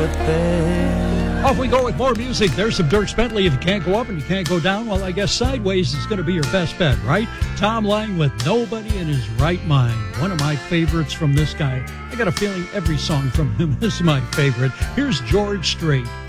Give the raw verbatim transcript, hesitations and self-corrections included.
bed. Off we go with more music. There's some Dierks Bentley. If you can't go up and you can't go down, well, I guess Sideways is going to be your best bet, right? Tom Lang with Nobody in His Right Mind. One of my favorites from this guy. I got a feeling every song from him is my favorite. Here's George Strait.